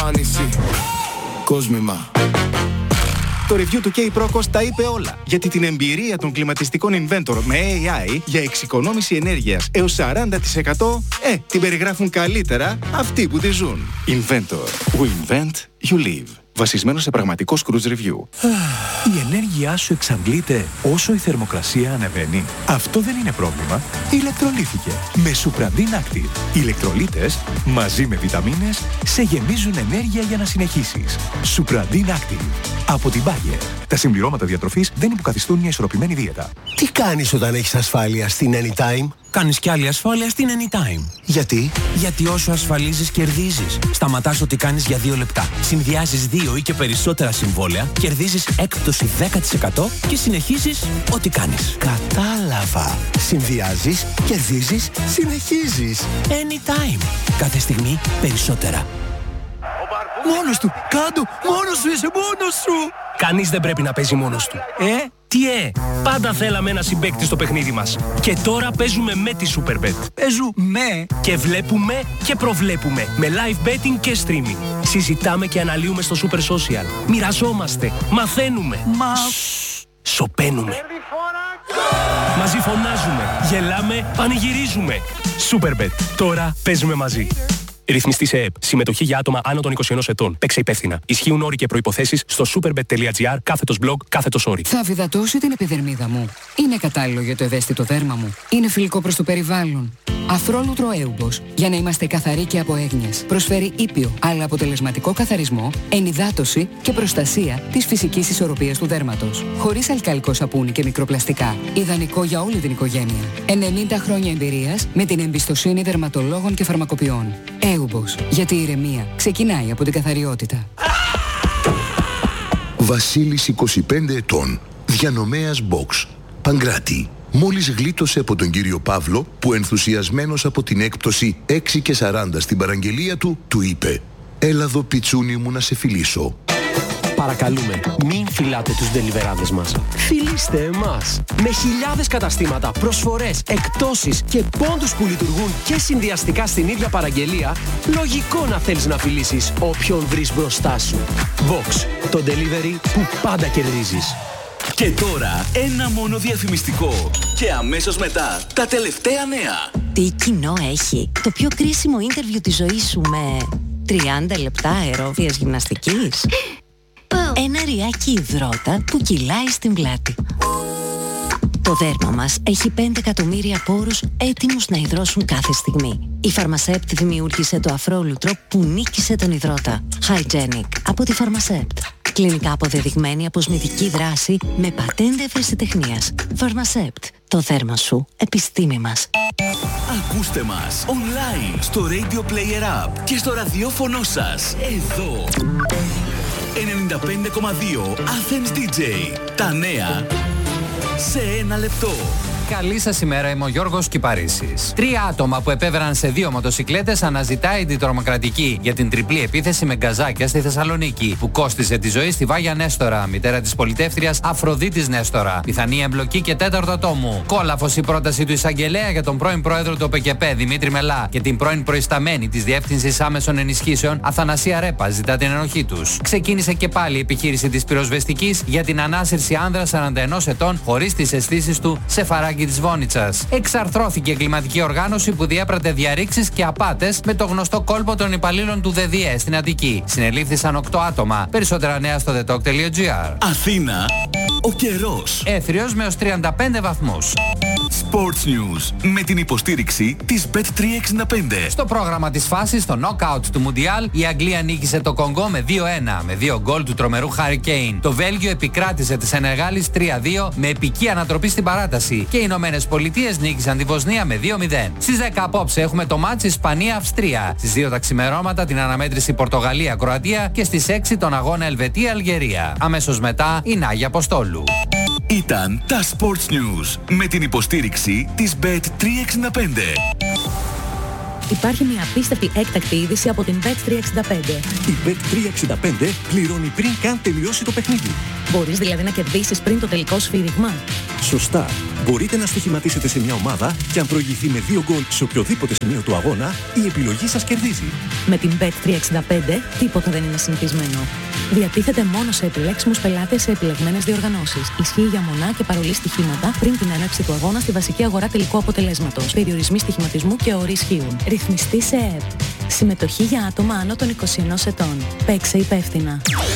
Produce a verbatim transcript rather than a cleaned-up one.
εμφάνιση. Κόσμημα. Το review του K-Procos τα είπε όλα. Γιατί την εμπειρία των κλιματιστικών Inventor με έι άι για εξοικονόμηση ενέργειας έως σαράντα τοις εκατό ε, την περιγράφουν καλύτερα αυτοί που τη ζουν. Inventor. We invent, you live. Βασισμένο σε πραγματικό Scrooge Review. Η ενέργειά σου εξαντλείται όσο η θερμοκρασία ανεβαίνει. Αυτό δεν είναι πρόβλημα. Ηλεκτρολύθηκε με Supradin Active. Οι ηλεκτρολίτες μαζί με βιταμίνες σε γεμίζουν ενέργεια για να συνεχίσεις. Supradin Active. Από την Bayer. Τα συμπληρώματα διατροφής δεν υποκαθιστούν μια ισορροπημένη δίαιτα. Τι κάνεις όταν έχεις ασφάλεια στην Anytime? Κάνεις κι άλλη ασφάλεια στην Anytime. Γιατί? Γιατί όσο ασφαλίζεις, κερδίζεις. Σταματάς ό,τι κάνεις για δύο λεπτά. Συνδυάζεις δύο ή και περισσότερα συμβόλαια, κερδίζεις έκπτωση δέκα τοις εκατό και συνεχίζεις ό,τι κάνεις. Κατάλαβα. Συνδυάζεις, κερδίζεις, συνεχίζεις. Anytime. Κάθε στιγμή περισσότερα. Μόνος του! Κάντο! Μόνος σου είσαι! Μόνος σου! Κανείς δεν πρέπει να παίζει μόνος του. Ε? Τι ε! Πάντα θέλαμε ένα συμπαίκτη στο παιχνίδι μας. Και τώρα παίζουμε με τη Superbet. Παίζουμε! Και βλέπουμε και προβλέπουμε. Με live betting και streaming. Συζητάμε και αναλύουμε στο Super Social. Μοιραζόμαστε. Μαθαίνουμε. Μα... Σωπαίνουμε. Μαζί φωνάζουμε. Γελάμε. Πανηγυρίζουμε. Superbet. Τώρα παίζουμε μαζί. Ρυθμιστή σε ΕΕΠ. Συμμετοχή για άτομα άνω των είκοσι ενός ετών. Παίξε υπεύθυνα. Ισχύουν όροι και προϋποθέσεις στο superbet.gr κάθετος blog κάθετος όροι. Θα βιδατώσει την επιδερμίδα μου. Είναι κατάλληλο για το ευαίσθητο δέρμα μου. Είναι φιλικό προς το περιβάλλον. Αφρόλουτρο Έουμπος. Για να είμαστε καθαροί και από έγνοιες. Προσφέρει ήπιο, αλλά αποτελεσματικό καθαρισμό, ενυδάτωση και προστασία της φυσικής ισορροπίας του δέρματος. Χωρίς αλκαλικό σαπούνι και μικροπλαστικά. Ιδανικό για όλη την οικογένεια. ενενήντα χρόνια εμπειρίας με την εμπιστοσύνη δερματολόγων και φαρμακοποιών. Έουμπος. Γιατί η ηρεμία ξεκινάει από την καθαριότητα. Βασίλης, είκοσι πέντε ετών. Διανομέας Box. Παγκράτη. Μόλις γλίτωσε από τον κύριο Παύλο που ενθουσιασμένος από την έκπτωση έξι και σαράντα στην παραγγελία του, του είπε «Έλα εδώ πιτσούνι μου να σε φιλήσω». Παρακαλούμε, μην φυλάτε τους ντελιβεράδες μας. Φιλήστε εμάς. Με χιλιάδες καταστήματα, προσφορές, εκπτώσεις και πόντους που λειτουργούν και συνδυαστικά στην ίδια παραγγελία, λογικό να θέλεις να φιλήσεις όποιον βρεις μπροστά σου. Box, το delivery που πάντα κερδίζεις. Και τώρα ένα μόνο διαφημιστικό και αμέσως μετά τα τελευταία νέα. Τι κοινό έχει το πιο κρίσιμο ίντερβιου της ζωής σου με τριάντα λεπτά αερόβιας γυμναστικής? Ένα ριάκι υδρότα που κυλάει στην πλάτη. Το δέρμα μας έχει πέντε εκατομμύρια πόρους έτοιμους να υδρώσουν κάθε στιγμή. Η Pharmacept δημιούργησε το αφρόλουτρο που νίκησε τον υδρότα. Hygienic από τη Pharmacept. Κλινικά αποδεδειγμένη αποσμητική δράση με πατέντε ευρεσιτεχνίας. Pharmacept. Το δέρμα σου, επιστήμη μας. Ακούστε μας online στο Radio Player App και στο ραδιόφωνο σας. Εδώ. ενενήντα πέντε κόμμα δύο Athens ντι τζέι. Τα νέα σε ένα λεπτό. Καλή σας ημέρα, είμαι ο Γιώργος Κυπαρίσης. Τρία άτομα που επέβαιναν σε δύο μοτοσικλέτες αναζητάει την τρομοκρατική για την τριπλή επίθεση με γκαζάκια στη Θεσσαλονίκη, που κόστιζε τη ζωή στη Βάγια Νέστορα, μητέρα της πολιτεύτριας Αφροδίτης Νέστορα. Πιθανή εμπλοκή και τέταρτο ατόμου. Κόλαφος η πρόταση του εισαγγελέα για τον πρώην πρόεδρο του ΟΠΕΚΕΠΕ Δημήτρη Μελά και την πρώην προϊσταμένη της Διεύθυνσης Άμεσων Ενισχύσεων Αθανασία Ρέπα ζητά την ενοχή τους. Ξεκίνησε και πάλι η επιχείρηση της πυροσβεστικής για την ανάσυρση άνδρα σαράντα ενός ετών χωρίς τις αισθήσεις του σε φαράγγι της Βόνιτσας. Εξαρθρώθηκε η εγκληματική οργάνωση που διέπρατε διαρρήξεις και απάτες με το γνωστό κόλπο των υπαλλήλων του ΔΕΔΙΕ στην Αττική. Συνελήφθησαν οκτώ άτομα. Περισσότερα νέα στο thetalk.gr. Αθήνα, ο καιρός. Έθριος με ως τριάντα πέντε βαθμούς. Sports News με την υποστήριξη της μπετ τριακόσια εξήντα πέντε. Στο πρόγραμμα της φάσης, στο knockout του Μουντιάλ, η Αγγλία νίκησε το Κονγκό με δύο ένα με δύο γκολ του τρομερού Χάρι Κέιν. Το Βέλγιο επικράτησε τη Σενεγάλης τρία δύο με επική ανατροπή στην παράταση. Και οι Ηνωμένες Πολιτείες νίκησαν τη Βοσνία με δύο μηδέν. Στις δέκα απόψε έχουμε το μάτς Ισπανία-Αυστρία. Στις δύο τα ξημερώματα την αναμέτρηση Πορτογαλία-Κροατία και στις έξι τον αγώνα Ελβετία-Αλγερία. Αμέσως μετά η Νάγια Αποστόλου. Ήταν τα Sports News με την υποστήριξη της μπετ τριακόσια εξήντα πέντε. Υπάρχει μια απίστευτη έκτακτη είδηση από την μπετ τριακόσια εξήντα πέντε. Η μπετ τριακόσια εξήντα πέντε πληρώνει πριν καν τελειώσει το παιχνίδι. Μπορείς δηλαδή να κερδίσεις πριν το τελικό σφύριγμα? Σωστά. Μπορείτε να στοιχηματίσετε σε μια ομάδα και αν προηγηθεί με δύο γκολ σε οποιοδήποτε σημείο του αγώνα, η επιλογή σας κερδίζει. Με την μπετ τριακόσια εξήντα πέντε τίποτα δεν είναι συνηθισμένο. Διατίθεται μόνο σε επιλέξιμους πελάτες σε επιλεγμένες διοργανώσεις. Ισχύει για μονά και παρολί στοιχήματα πριν την έναρξη του αγώνα στη βασική αγορά τελικού αποτελέσματος. Περιορισμοί στοιχηματισμού και όροι ισχύουν. Ρυθμιστή σε ΕΕΠ. Συμμετοχή για άτομα άνω των είκοσι ενός ετών. Παίξε υπεύθυνα.